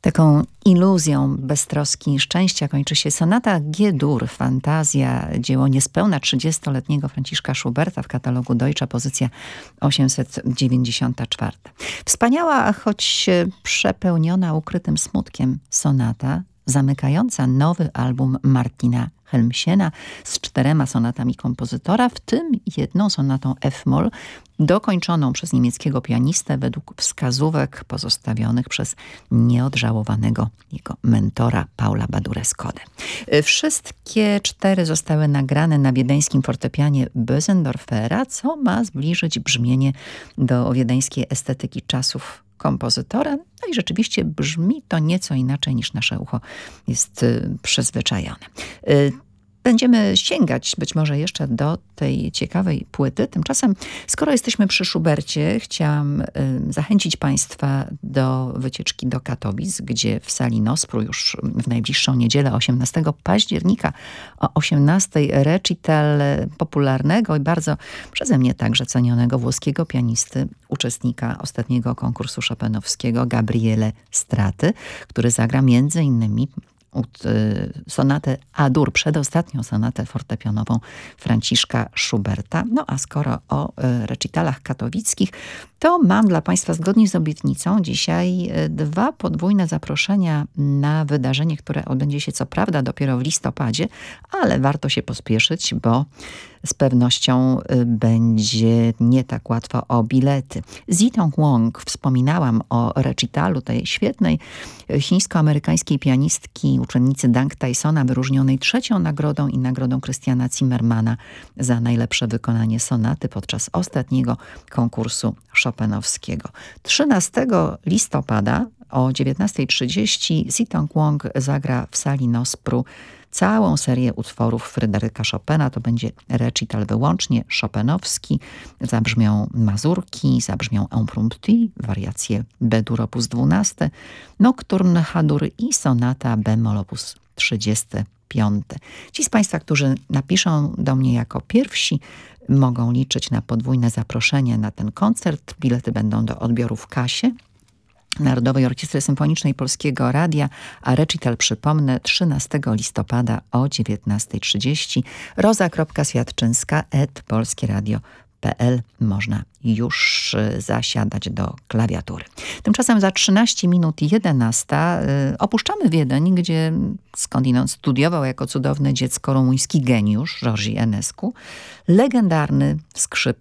Taką iluzją beztroski i szczęścia kończy się sonata G-dur, fantazja, dzieło niespełna 30-letniego Franciszka Schuberta w katalogu Deutscha, pozycja 894. Wspaniała, choć przepełniona ukrytym smutkiem sonata, zamykająca nowy album Martina Helmsiena z 4 sonatami kompozytora, w tym jedną sonatą F-moll, dokończoną przez niemieckiego pianistę według wskazówek pozostawionych przez nieodżałowanego jego mentora Paula Badurę-Skodę. Wszystkie 4 zostały nagrane na wiedeńskim fortepianie Bösendorfera, co ma zbliżyć brzmienie do wiedeńskiej estetyki czasów kompozytora. No i rzeczywiście brzmi to nieco inaczej niż nasze ucho jest przyzwyczajone. Będziemy sięgać być może jeszcze do tej ciekawej płyty. Tymczasem, skoro jesteśmy przy Schubercie, chciałam zachęcić Państwa do wycieczki do Katowic, gdzie w sali Nospru już w najbliższą niedzielę, 18 października o 18:00 recital popularnego i bardzo przeze mnie także cenionego włoskiego pianisty, uczestnika ostatniego konkursu chopinowskiego Gabriele Straty, który zagra między innymi sonatę A-dur, przedostatnią sonatę fortepianową Franciszka Schuberta. No a skoro o recitalach katowickich, to mam dla Państwa zgodnie z obietnicą dzisiaj 2 podwójne zaproszenia na wydarzenie, które odbędzie się co prawda dopiero w listopadzie, ale warto się pospieszyć, bo z pewnością będzie nie tak łatwo o bilety. Zitong Wong, wspominałam o recitalu tej świetnej chińsko-amerykańskiej pianistki, uczennicy Dang Tysona, wyróżnionej 3. nagrodą i nagrodą Christiana Zimmermana za najlepsze wykonanie sonaty podczas ostatniego konkursu chopinowskiego. 13 listopada o 19:30 Zitong Wong zagra w sali Nospru całą serię utworów Fryderyka Chopina. To będzie recital wyłącznie chopinowski. Zabrzmią mazurki, zabrzmią impromptu, wariacje B-dur op. 12, nocturne H-dur i sonata B-moll op. 35. Ci z Państwa, którzy napiszą do mnie jako pierwsi, mogą liczyć na podwójne zaproszenie na ten koncert. Bilety będą do odbioru w kasie Narodowej Orkiestry Symfonicznej Polskiego Radia, a recital, przypomnę, 13 listopada o 19:30. roza.świadczyńska@polskieradio.pl. Można już zasiadać do klawiatury. Tymczasem za 13 minut 11 opuszczamy Wiedeń, gdzie skądinąd studiował jako cudowne dziecko rumuński geniusz Georgi Enescu, legendarny skrzypek